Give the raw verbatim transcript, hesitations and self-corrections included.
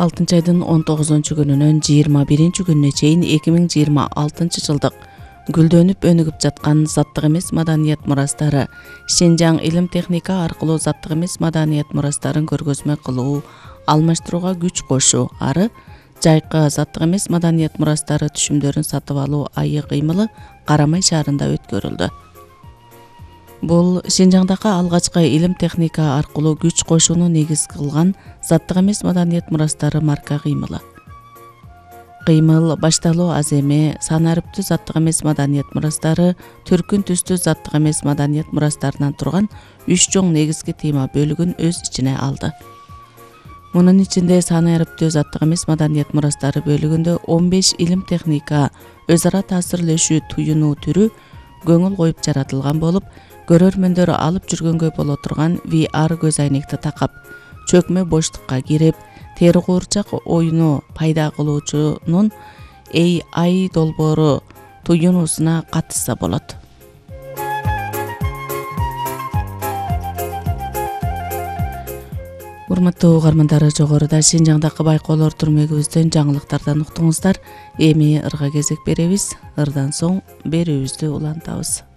алтынчы айдын он тогузунчу күнүнөн жыйырма биринчи күнүнө чейин эки миң жыйырма алтынчы жылдык гүлдөнүп өнүгүп жаткан заттык эмес маданият мурастары Шинжаң илим техника аркылуу заттык эмес маданият мурастарын көргөзмө кылуу, алмаштырууга күч кошуу, ары жайкы заттык эмес маданият мурастары түшүмдөрүн сатып алуу айы кыймылы Карамай шаарында өткөрүлдү. Бул Шинжаңдагы алгачкы илим техника аркылуу күч кошууну негиз кылган заттык эмес маданият мурастары марка кыймылы. Кыймыл башталуу аз эме, сан арыптүү заттык эмес маданият мурастары, түркүн түстүү заттык эмес маданият мурастарынан турган үч чоң негизги тема бөлүгүн өз ичине алды. Мунун ичинде сан арыптүү заттык эмес маданият мурастары бөлүгүндө он беш илим техника өз ара таасирлешүү туюнуу түрү көңүл коюп жаратылган болуп, көрөрмөндөр алып жүргөнгө боло турган ви ар көз айнекти такап, чөкмө боштукка кирип, тери куурчак оюну пайда кылуучунун эй ай долбоору туюнуусуна катышса болот. Урматтуу угармандар, жогоруда Шинжаңдагы байкоолор түрмөгүбүздөн жаңылыктардан уктуңуздар. Эми ырга кезек беребиз. Ырдан соң берүүбүздү улантабыз.